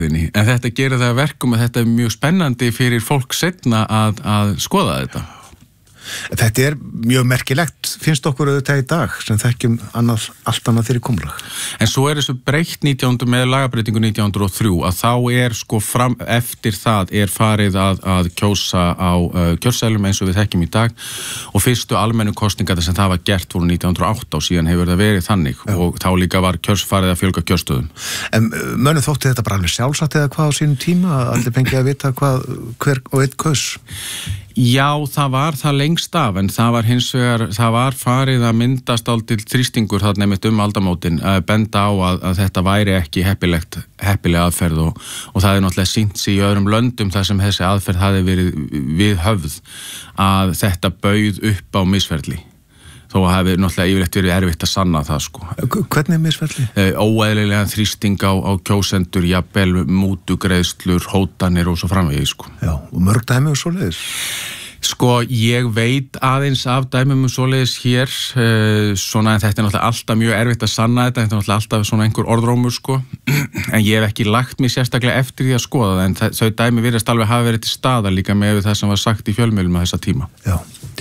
En þetta gerir það að verkum að þetta mjög spennandi fyrir fólk seinna að skoða þetta. Þetta mjög merkilegt, finnst okkur auðvitað í dag sem þekkjum allt annað fyrirkomulag. En svo þessu breytt 1900 með lagabreytingu 1903 að þá sko fram eftir það farið að kjósa á kjörseðlum eins og við þekkjum í dag og fyrstu almennu kosningar sem það var gert voru 1908 og síðan hefur það verið þannig og þá líka var farið að fjölga kjörstöðum. En mönnum þótti þetta bara alveg sjálfsagt eða hvað á sínum tíma að allir fengið að vita hver og einn kaus? Já, það var það lengst af, en það var hins vegar, það var farið að myndast aldrei þrýstingur þarna einmitt aldamótin að benda á að þetta væri ekki heppileg aðferð og það náttúrulega sýnt sig í öðrum löndum þar sem þessi aðferð hafi verið við höfð að þetta bauð upp á misferli. Þó hafi náttúrulega yfirleitt verið erfitt að sanna það sko. Hvernig misferli? Óeðlilega þrýsting á kjósendur, jafnvel mútugreiðslur, hótanir og svo framvegis sko. Já, og mörg dæmi svoleiðis? Sko, ég veit aðeins af dæmum svoleiðis hér, svona en þetta náttúrulega alltaf mjög erfitt að sanna þetta náttúrulega alltaf svona einhver orðrómur sko, en ég hef ekki lagt mig sérstaklega eftir því að skoða það, en þau dæmi virðast alveg hafa verið til staðar líka með það sem var sagt í fjölmiðlum á þessa tíma. Já.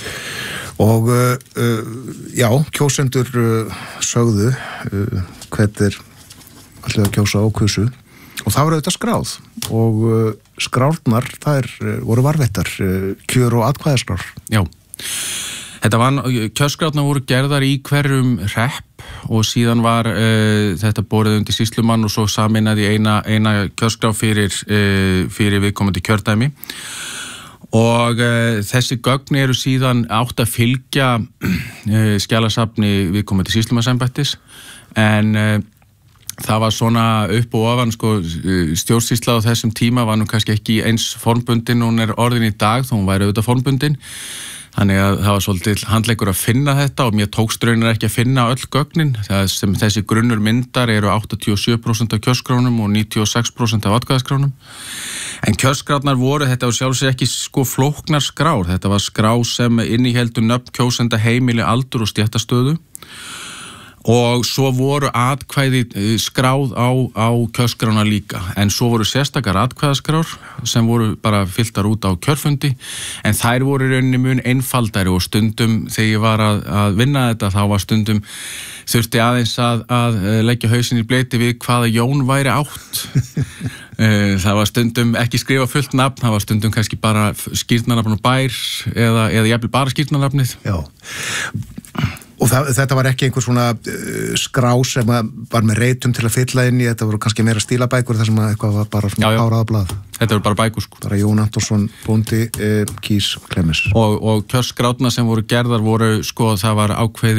Og já, kjósendur sögðu hvernig allir að kjósa á kusu og það var auðvitað skráð og skrárnar, þær voru varðveittar, kjör og atkvæðaskrár. Já, kjörskrárnar voru gerðar í hverjum hrepp og síðan var þetta borið undir sýslumann og svo sameinaði eina kjörskrá fyrir viðkomandi kjördæmi. Og þessi gögn eru síðan átt að fylgja skjalasafni viðkomandi sýslumannsembættis en það var svona upp og ofan sko, stjórnsýsla á þessum tíma var nú kannski ekki eins formbundin hún orðin í dag þó hún væri auðvitað formbundin þannig að það var svolítið handleikur að finna þetta og mér tókst raunar ekki að finna öll gögnin það sem þessi grunnur myndar eru 87% af kjörskránum og 96% af atkvæðaskránum en kjörskrárnar voru, þetta var sjálfsög ekki sko flóknar skrár, þetta var skrá sem innihéldu nöfn kjósenda heimili aldur og stéttastöðu og svo voru atkvæði skráð á kjörskrána líka en svo voru sérstakar atkvæðaskrár sem voru bara fylltar út á kjörfundi en þær voru rauninni mun einfaldari og stundum þegar ég var að vinna þetta þá var stundum þurfti aðeins að leggja hausinn í bleyti við hvaða Jón væri átt það var stundum ekki skrifa fullt nafn það var stundum kannski bara skírnarnafn og bær eða jafnvel bara skírnarnafnið. Já. Og þetta var ekki einhver svona skrá sem var með reytum til að fylla inn í, þetta voru kannski meira stílabækur þar sem eitthvað var bara svona áraða blað. Þetta voru bara bækur sko. Bara Jón Antonsson, bóndi, Kís, Klemens. Og kjörskrárnar sem voru gerðar voru sko það var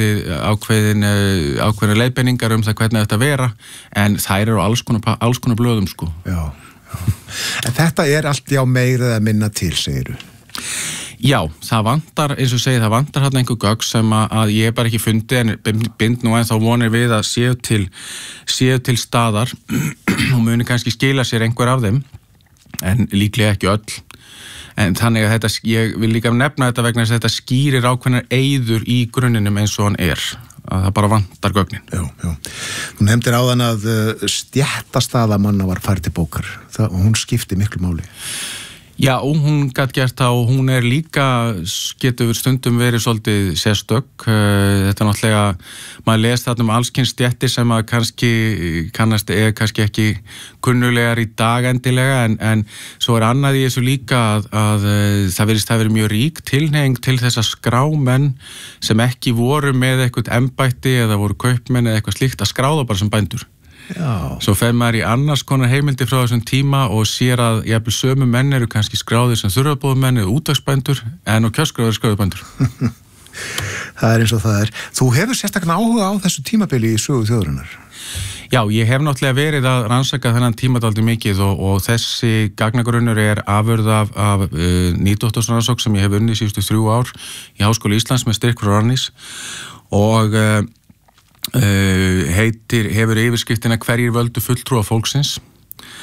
ákveðin leiðbeiningar það hvernig þetta vera en þær eru alls konar blöðum sko. Já. En þetta allt já meira eða minna til, segiru? Já, það vantar, eins og segi, það vantar hérna einhver gögn sem að ég bara ekki fundi en bind nú en þá vonir við að séu til staðar og muni kannski skila sér einhver af þeim en líklega ekki öll en þannig að þetta, ég vil líka nefna þetta vegna þess að þetta skýrir ákveðnar eyður í grunninum eins og hann að það bara vantar gögnin. Já. Þú nefndir áðan að stéttastaða manna var færð til bókar og hún skipti miklu máli. Já, hún gat gert það og hún líka, getur stundum verið svolítið sérstök. Þetta náttúrulega, maður les þarna allskyns stéttir sem að kannast kannski ekki kunnulegar í dag endilega en svo annað í þessu líka að það virðist að vera mjög rík tilhneiging til þess að skrámenn sem ekki voru með eitthvað embætti eða voru kaupmenn eða eitthvað slíkt að skráða bara sem bændur. Já. Svo fer maður í annars konar heimildi frá þessum tíma og sér að jafnvel sömu menn eru kannski skráðir sem þurfabóðmenn eða útvegsbændur en á kjörskráður skráðubændur. Það eins og það Þú hefur sérstaklega áhuga á þessu tímabili í sögu þjóðarinnar. Já, ég hef náttúrulega verið að rannsaka þennan tímadaldi mikið og þessi gagnagrunnur afurð af nýdoktorsrannsókn sem ég hef unnið síðustu 3 ár í Háskóla Íslands með styrk frá Rannís og hefur yfirskriftina hverjir völdu fulltrúa fólksins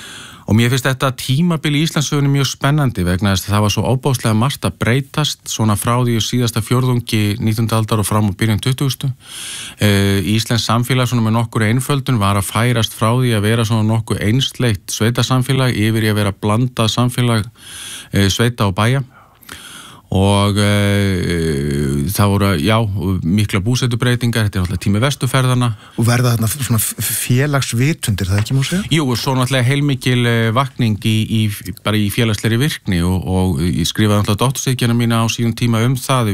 Og mér finnst þetta tímabil í Íslandssögunni mjög spennandi vegna þess að það var svo óbáslega margt að breytast svona frá því síðasta fjórðungi 19. aldar og fram á byrjun 20. Íslands samfélag svona með nokkur einföldun var að færast frá því að vera svona nokkuð einsleitt sveitasamfélag yfir í að vera blandað samfélag sveita og bæja. Og það voru, mikla búsettubreytingar, þetta náttúrulega tími vestuferðana. Og verða þarna svona félagsvitundir, það ekki má segja? Jú, og svo náttúrulega heilmikil vakning bara í félagslegri virkni og ég skrifaði náttúrulega doktorsritgerðina mína á síðan tíma það,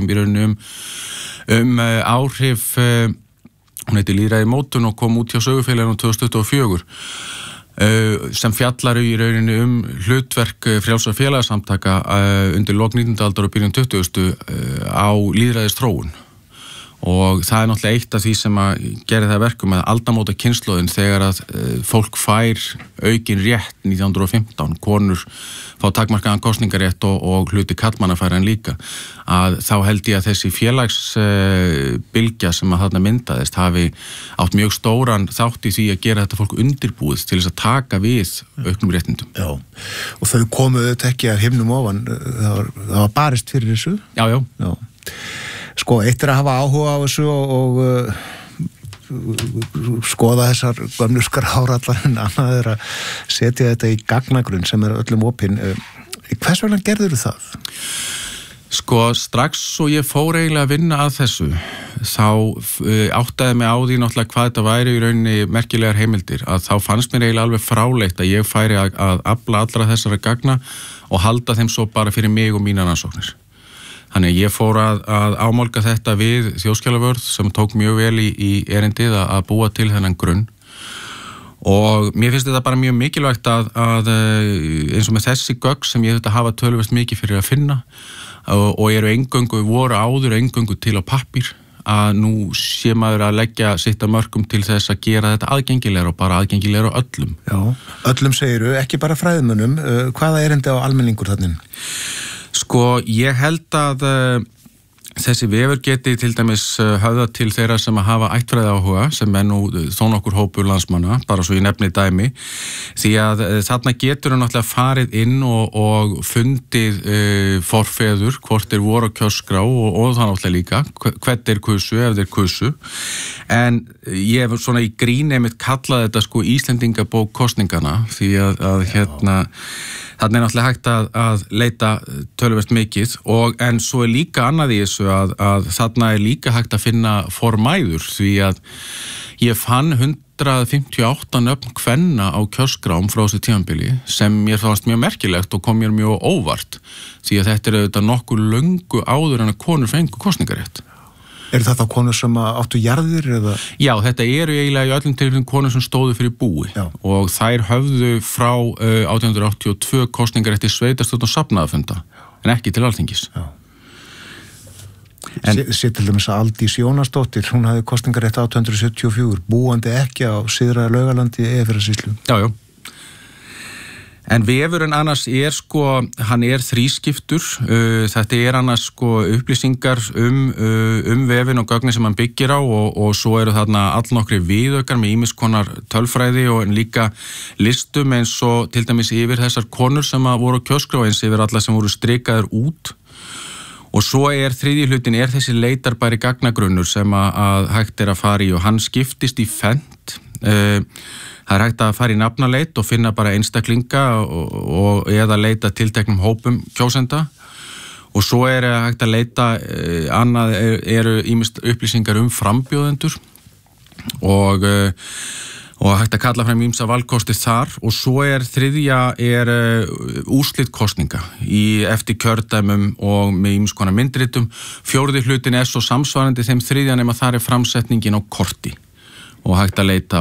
áhrif, hún heitir Lýðræði mótun og kom út hjá Sögufélaginu 2024. Sem fjallar í rauninni hlutverk frjálsra félagasamtaka undir lok 19. aldar og byrjun 20. Á lýðræðisþróun. Og það náttúrulega eitt af því sem að gera það verkum að aldamóta kynslóðin þegar að fólk fær aukin rétt 1915, konur fá takmarkaðan kosningarétt og hluti karlmanna fær hann líka, að þá held ég að þessi félagsbylgja sem að þarna myndaðist hafi átt mjög stóran þátt í því að gera þetta fólk undirbúið til þess að taka við auknum réttindum. Já, og þau komuðu þetta ekki að himnum ofan, það var barist fyrir þessu? Já. Sko, eitt að hafa áhuga á þessu og skoða þessar gömlu skrárallar en annað að setja þetta í gagnagrunn sem öllum opinn. Hvers vegna gerður það? Sko, strax og ég fór eiginlega að vinna að þessu, þá áttaði mig á því náttúrulega hvað þetta væri í rauninni merkilegar heimildir, að þá fannst mér eiginlega alveg fráleitt að ég færi að afla allra þessara gagna og halda þeim svo bara fyrir mig og mínar rannsóknir. Þannig að ég fór að ámálga þetta við Þjóðskjalavörð sem tók mjög vel í erindið að búa til þennan grunn. Og mér finnst þetta bara mjög mikilvægt að eins og með þessi gögn sem ég þetta hafa töluvert mikið fyrir að finna og voru áður eingöngu til á pappír, að nú sé maður að leggja sitt að mörkum til þess að gera þetta aðgengilegra og bara aðgengilegra á öllum. Já, öllum segiru, ekki bara fræðmönnum. Hvaða erindi á almenningur þannig? Sko, ég held að þessi vefur geti til dæmis höfða til þeirra sem að hafa ættfræði áhuga, sem nú þó nokkur hópur landsmanna, bara svo ég nefni dæmi, því að þarna getur hann náttúrulega farið inn og fundið forfeður, hvort þeir voru á kjörskrá og það náttúrulega líka, hvern þeir kusu, ef þeir kusu, en ég hef svona í gríni einmitt kallað þetta sko Íslendingabók kosningana, því að þarna náttúrulega hægt að leita töluvert mikið en svo líka annað í þessu að þarna líka hægt að finna formæður því að ég fann 158 nöfn kvenna á kjörskrám frá þessu tímabili sem mér fannst mjög merkilegt og kom mér mjög óvart því að þetta auðvitað nokkuð löngu áður en að konur fengu kosningarétt. Þetta konur sem áttu jarðir eða? Já, þetta eiginlega í öllum tilfellum konur sem stóðu fyrir búi. Já. Og þær höfðu frá 1882 kosningarétt til sveitarstjórn og safnaðarfunda, en ekki til Alþingis. Já. Sér til dæmis að Aldís Jónasdóttir, hún hafði kosningarétt 1874, búandi ekki á Syðra Laugalandi í Eyjafjarðarsýslu. Já. En vefurinn annars sko, hann þrískiptur, þetta annars sko upplýsingar vefinn og gögnin sem hann byggir á og svo eru þarna allnokkri viðaukar með ýmiss konar tölfræði og líka listum eins og til dæmis yfir þessar konur sem voru á kjörskrá eins yfir alla sem voru strikaðir út. Og svo þriðji hlutin þessi leitarbæri gagnagrunnur sem að hægt að fara í og hann skiptist í fernt. Það hægt að fara í nafnaleit og finna bara einstaklinga eða leita tilteknum hópum kjósenda og svo hægt að leita annað eru ýmist upplýsingar frambjóðendur og hægt að kalla fram ýmsa valkosti þar og svo þriðja úrslit kosninga eftir kjördæmum og með ýmiss konar myndritum. Fjórði hlutin svo samsvarandi þeim þriðja nema þar framsetningin á korti og hægt að leita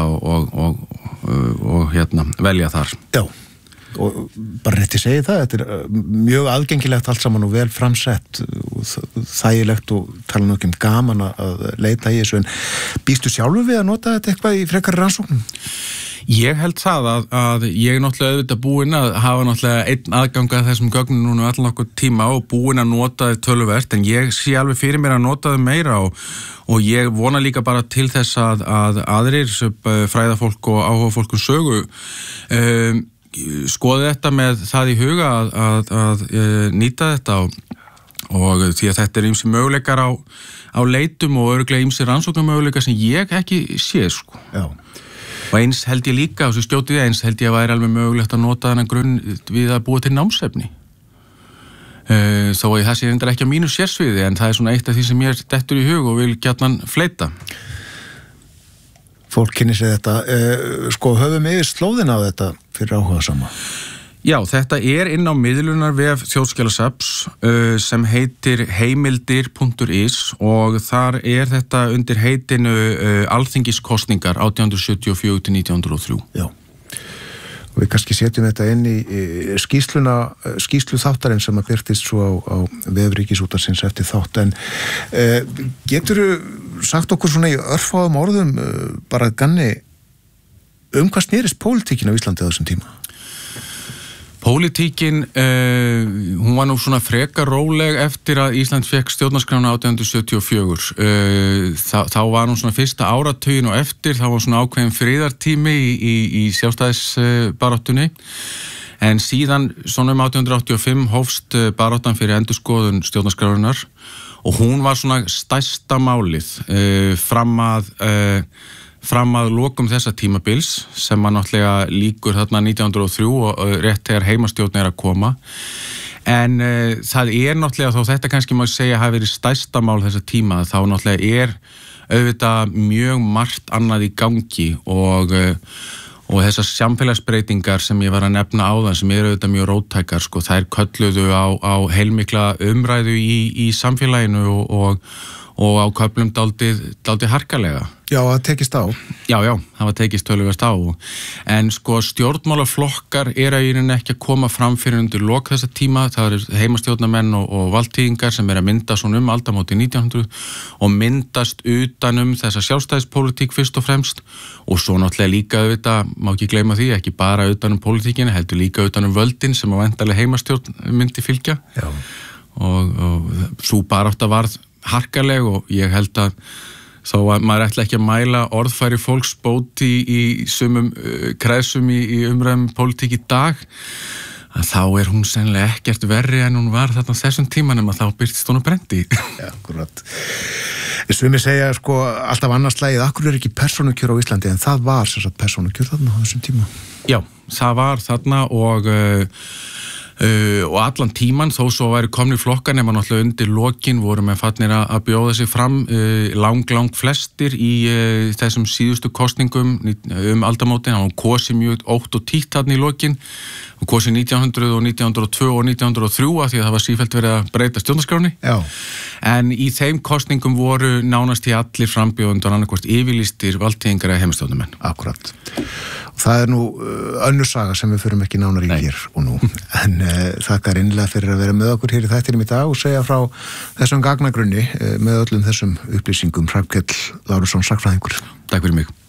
og velja þar. Já, og bara rétti segi það, þetta mjög aðgengilegt allt saman og vel framsett og þægilegt og tala nú ekki gaman að leita í þessu, en býstu sjálfur við að nota þetta eitthvað í frekari rannsóknum? Ég held það að ég náttúrulega auðvitað búinn að hafa náttúrulega einn aðgang að þessum gögnum núna allan okkur tíma og búinn að nota þau töluvert en ég sé alveg fyrir mér að nota þau meira og ég vona líka bara til þess að aðrir fræðafólk og áhugafólk sögu skoði þetta með það í huga að nýta þetta og því að þetta ýmsir möguleikar á leitum og örugglega ýmsir rannsóknarmöguleikar sem ég ekki sé, sko. Já. Og eins held ég líka, og svo skjóti ég eins held ég að væri alveg mögulegt að nota þennan grunn við að búa til námsefni. Þó að það sé reyndar ekki á mínu sérsviði, en það er svona eitt af því sem mér dettur í hug og vil gjarnan fleita. Fólk kynni sig þetta. Sko, höfum yfir slóðina á þetta fyrir áhugasama? Já, þetta er inn á miðlunarvef Þjóðskjalasafns sem heitir heimildir.is og þar er þetta undir heitinu Alþingiskosningar 1874-1903. Já, og við kannski setjum þetta inn í skýrslu þáttarinn sem að birtist svo á vef Ríkisútvarpsins eftir þátt, en geturðu sagt okkur svona í örfáum orðum bara ganni hvað snerist pólitíkin á Íslandi á þessum tíma? Pólitíkin, hún var nú svona frekar róleg eftir að Ísland fekk stjórnarskrána 1874. Þá var hún svona fyrsta áratugin og eftir, þá var svona ákveðin friðartími í sjálfstæðisbaráttunni. En síðan, svona 1885, hófst baráttan fyrir endurskoðun stjórnarskrárinnar og hún var svona stærsta málið fram að lokum þessa tímabils sem að náttúrulega líkur þarna 1903 og rétt þegar heimastjórn að koma. En það er náttúrulega, þó þetta kannski má segja hafi verið stærsta mál þessa tíma, þá náttúrulega auðvitað mjög margt annað í gangi og þessar samfélagsbreytingar sem ég var að nefna áðan sem auðvitað mjög róttækar, sko, þær kölluðu á heilmikla umræðu í samfélaginu og á köflum dálítið harkalega. Já, það tekist á. Já, það var tekist töluvert á. En sko stjórnmálaflokkar í rauninni ekki að koma fram fyrir undir lok þessa tíma. Það eru heimastjórnarmenn og valdtíðingar sem að mynda svona aldamóti 1900 og myndast utanum þessa sjálfstæðispólitík fyrst og fremst og svo náttúrulega líka auðvitað, má ekki gleyma því, ekki bara utanum pólitíkina, heldur líka utanum völdin sem að væntanlega heimastjórn myndi fylgja. Já. Og svo barátta varð harkaleg og ég held að þó að maður ætla ekki að mæla orðfæri fólks bót í sumum kreðsum í umræðum pólitík í dag, að þá hún sennilega ekkert verri en hún var þarna þessum tímanum að þá byrtist hún að brendi. Já, akkurat. Sumir segja sko alltaf annarslagið, akkur ekki persónukjör á Íslandi, en það var sem sagt persónukjör þarna á þessum tíma. Já, það var þarna og allan tíman þó svo væri komni flokkar nema náttúrulega undir lokin voru með fannir að bjóða sig fram lang flestir í þessum síðustu kosningum aldamótin, hann kosi mjög ótt og títt þarna í lokin, hann kosi 1900 og 1902 og 1903 af því að það var sífellt verið að breyta stjórnarskráni. Já. En í þeim kosningum voru nánast í allir frambjóðendur annarkvort yfirlýstir valdtíðingar eða heimastjórnarmenn. Akkurat. Og það er nú önnur saga sem við förum ekki nánar í hér og nú. En þakkar innlega fyrir að vera með okkur hér í þættinum í dag og segja frá þessum gagnagrunni með öllum þessum upplýsingum. Hrafnkell Lárusson, sagnfræðingur. Takk fyrir mig.